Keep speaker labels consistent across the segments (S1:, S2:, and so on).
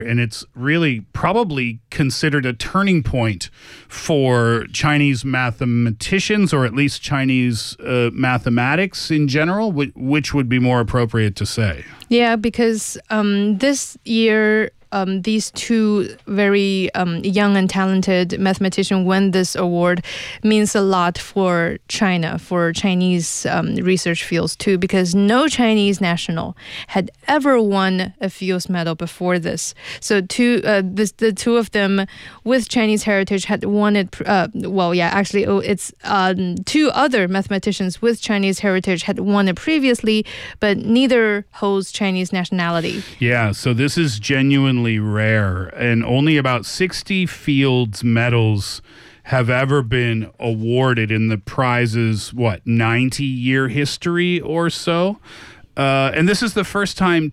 S1: And it's really probably considered a turning point for Chinese mathematicians, or at least Chinese mathematics in general, which would be more appropriate to say.
S2: Yeah, because this year, these two very young and talented mathematicians won this award means a lot for China, for Chinese research fields too, because no Chinese national had ever won a Fields Medal before this. So the two of them with Chinese heritage had won it. It's two other mathematicians with Chinese heritage had won it previously, but neither holds Chinese nationality.
S1: Yeah, so this is genuinely rare, and only about 60 Fields medals have ever been awarded in the prize's 90-year history or so. And this is the first time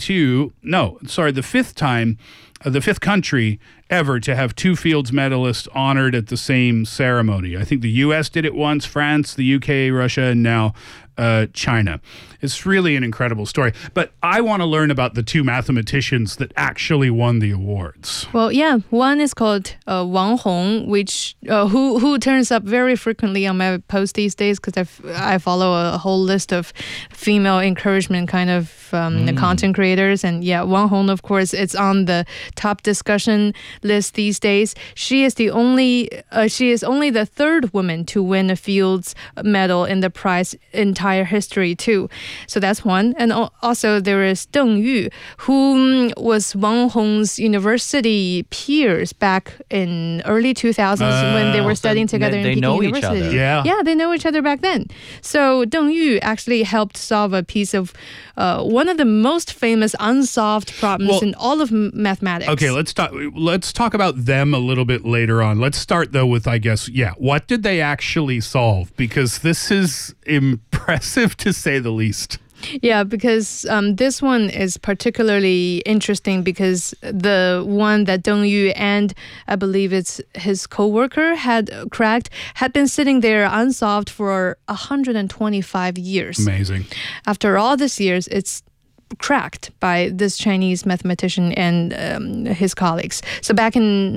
S1: the fifth country ever to have two Fields medalists honored at the same ceremony. I think the U.S. did it once, France, the U.K., Russia, and now China. It's really an incredible story. But I want to learn about the two mathematicians that actually won the awards.
S2: Well, yeah, one is called Wang Hong, which who turns up very frequently on my post these days because I follow a whole list of female encouragement kind of content creators. And yeah, Wang Hong, of course, it's on the top discussion list these days. She is only the third woman to win a Fields medal in the prize entire history too. So that's one. And also there is Deng Yu, who was Wang Hong's university peers back in early 2000s when they were studying together in Peking University.
S3: Each other.
S2: Yeah, they know each other back then. So Deng Yu actually helped solve a piece of one of the most famous unsolved problems in all of mathematics.
S1: Okay, let's talk about them a little bit later on. Let's start though with, what did they actually solve? Because this is impressive to say the least.
S2: Yeah, because this one is particularly interesting because the one that Deng Yu and I believe it's his co-worker had cracked had been sitting there unsolved for 125 years.
S1: Amazing.
S2: After all these years, it's cracked by this Chinese mathematician and his colleagues. So back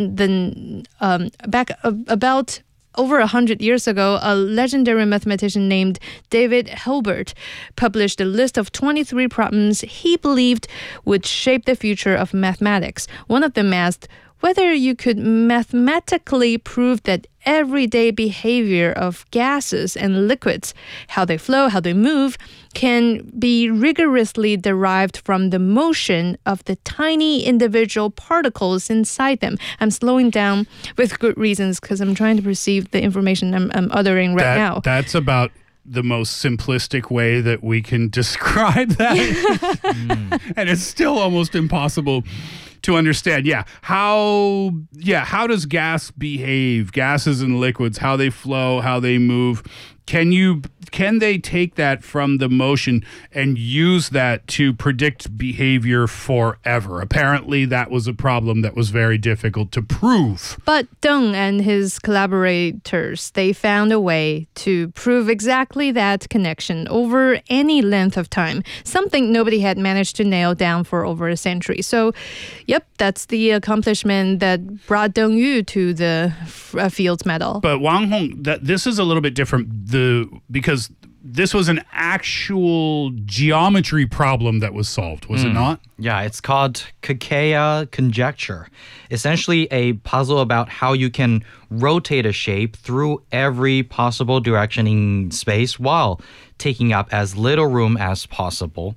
S2: about over 100 years ago, a legendary mathematician named David Hilbert published a list of 23 problems he believed would shape the future of mathematics. One of them asked whether you could mathematically prove that everyday behavior of gases and liquids, how they flow, how they move, can be rigorously derived from the motion of the tiny individual particles inside them. I'm slowing down with good reasons because I'm trying to perceive the information I'm uttering right now.
S1: That's about the most simplistic way that we can describe that. And it's still almost impossible to understand. How does gas behave? Gases and liquids, how they flow, how they move. Can they take that from the motion and use that to predict behavior forever? Apparently, that was a problem that was very difficult to prove.
S2: But Deng and his collaborators, they found a way to prove exactly that connection over any length of time, something nobody had managed to nail down for over a century. So, yep, that's the accomplishment that brought Deng Yu to the Fields Medal.
S1: But Wang Hong, this is a little bit different because this was an actual geometry problem that was solved, was it not?
S3: Yeah, it's called Kakeya conjecture. Essentially a puzzle about how you can rotate a shape through every possible direction in space while taking up as little room as possible.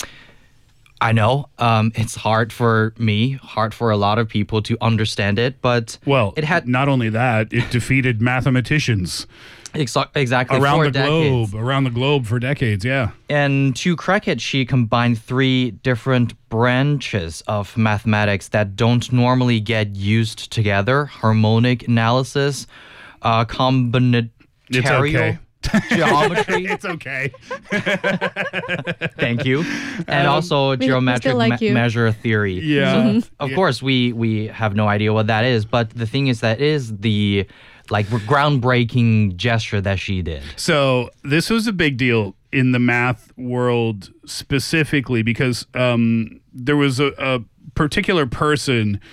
S3: I know it's hard for a lot of people to understand it, but
S1: it had not only that, it defeated mathematicians.
S3: Exactly.
S1: Around the globe for decades, yeah.
S3: And to crack it, she combined three different branches of mathematics that don't normally get used together: harmonic analysis, combinatorial geometry.
S1: It's okay.
S3: Thank you. And also geometric measure theory.
S1: Yeah.
S3: So, of course, we have no idea what that is, but the thing is that is the groundbreaking gesture that she did.
S1: So this was a big deal in the math world specifically because there was a particular person